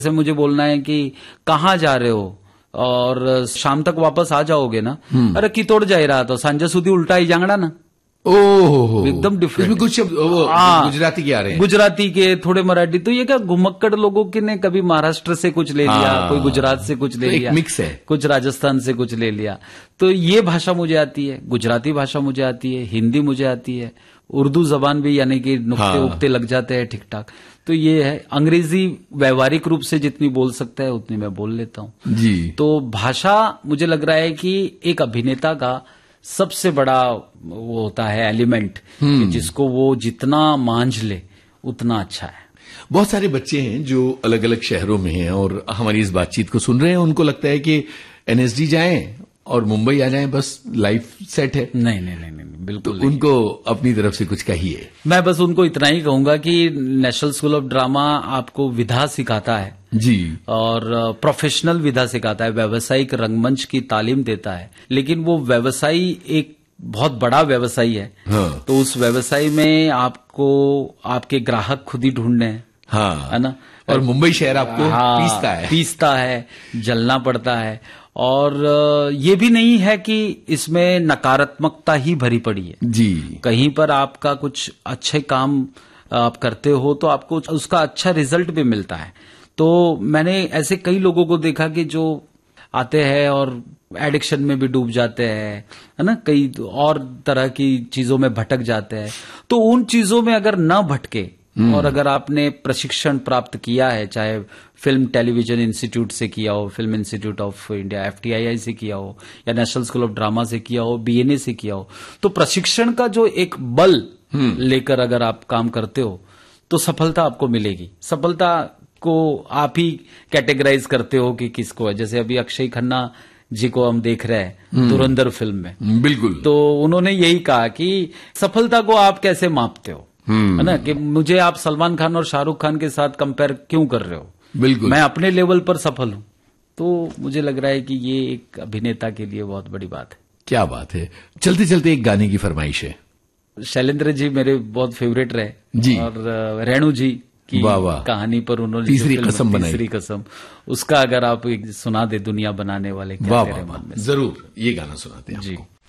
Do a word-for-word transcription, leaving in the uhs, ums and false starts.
जैसे मुझे बोलना है कि कहाँ जा रहे हो और शाम तक वापस आ जाओगे ना, अरे कितोड़ जा रहा तो सांझे सुधी उल्टा ही जांगड़ा ना। ओह, एकदम डिफरेंट। इसमें कुछ शब्द वो हाँ, गुजराती के आ रहे हैं, गुजराती के थोड़े मराठी। तो ये क्या घुमक्कड़ लोगों के ने कभी महाराष्ट्र से कुछ ले लिया, हाँ, कोई गुजरात से कुछ ले तो एक लिया, मिक्स है, कुछ राजस्थान से कुछ ले लिया। तो ये भाषा मुझे आती है, गुजराती भाषा मुझे आती है, हिंदी मुझे आती है, उर्दू जबान भी यानी कि नुक्ते हाँ, उक्ते लग जाते हैं ठीक ठाक। तो ये है, अंग्रेजी व्यवहारिक रूप से जितनी बोल सकता है उतनी मैं बोल लेता हूँ जी। तो भाषा मुझे लग रहा है कि एक अभिनेता का सबसे बड़ा वो होता है एलिमेंट, कि जिसको वो जितना मांझ ले उतना अच्छा है। बहुत सारे बच्चे हैं जो अलग अलग शहरों में हैं और हमारी इस बातचीत को सुन रहे हैं, उनको लगता है कि एनएसडी जाएं और मुंबई आ जाएं, बस लाइफ सेट है। नहीं नहीं नहीं, नहीं बिल्कुल तो उनको अपनी तरफ से कुछ कहिए। मैं बस उनको इतना ही कहूंगा कि नेशनल स्कूल ऑफ ड्रामा आपको विधा सिखाता है जी, और प्रोफेशनल विधा सिखाता है, व्यावसायिक रंगमंच की तालीम देता है, लेकिन वो व्यवसायी एक बहुत बड़ा व्यवसायी है। हाँ, तो उस व्यवसाय में आपको आपके ग्राहक खुद ही ढूंढने हैं, हाँ, है ना। और मुंबई शहर आपको हाँ, पीसता है पीसता है, जलना पड़ता है। और ये भी नहीं है कि इसमें नकारात्मकता ही भरी पड़ी है जी। कहीं पर आपका कुछ अच्छे काम आप करते हो तो आपको उसका अच्छा रिजल्ट भी मिलता है। तो मैंने ऐसे कई लोगों को देखा कि जो आते हैं और एडिक्शन में भी डूब जाते हैं, है ना, कई और तरह की चीजों में भटक जाते हैं। तो उन चीजों में अगर न भटके और अगर आपने प्रशिक्षण प्राप्त किया है, चाहे फिल्म टेलीविजन इंस्टीट्यूट से किया हो, film institute of India FTII से किया हो, या नेशनल स्कूल ऑफ ड्रामा से किया हो, बीएनए से किया हो, तो प्रशिक्षण का जो एक बल लेकर अगर आप काम करते हो तो सफलता आपको मिलेगी। सफलता को आप ही कैटेगराइज करते हो कि किसको है। जैसे अभी अक्षय खन्ना जी को हम देख रहे हैं धुरंधर फिल्म में, बिल्कुल, तो उन्होंने यही कहा कि सफलता को आप कैसे मापते हो, है ना, कि मुझे आप सलमान खान और शाहरुख खान के साथ कंपेयर क्यों कर रहे हो, बिल्कुल, मैं अपने लेवल पर सफल हूं। तो मुझे लग रहा है कि ये एक अभिनेता के लिए बहुत बड़ी बात है। क्या बात है। चलते चलते एक गाने की फरमाइश है। शैलेंद्र जी मेरे बहुत फेवरेट रहे जी, और रेणु जी की वाह वाह, कहानी पर उन्होंने तीसरी कसम बनाई, तीसरी कसम, उसका अगर आप सुना दे दुनिया बनाने वाले, क्या तेरे मन में। जरूर ये गाना सुनाते हैं जी। आपको।